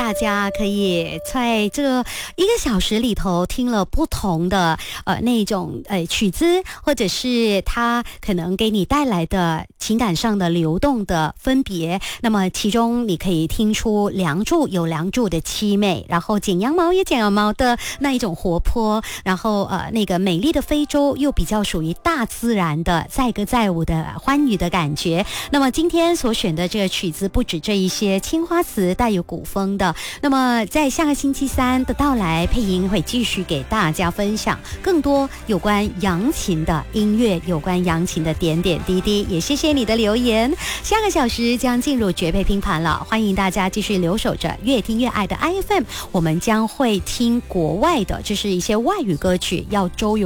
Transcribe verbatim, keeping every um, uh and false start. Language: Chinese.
大家可以在这一个小时里头听了不同的呃那种呃曲子，或者是它可能给你带来的情感上的流动的分别。那么其中你可以听出梁祝有梁祝的凄美，然后剪羊毛也剪羊毛的那一种活泼，然后呃那个美丽的非洲又比较属于大自然的载歌载舞的欢愉的感觉。那么今天所选的这个曲子不止这一些青花瓷带有古风的，那么在下个星期三的到来，配音会继续给大家分享更多有关扬琴的音乐，有关扬琴的点点滴滴。也谢谢你的留言。下个小时将进入绝配拼盘了，欢迎大家继续留守着越听越爱的 I F M， 我们将会听国外的，就是一些外语歌曲，要周游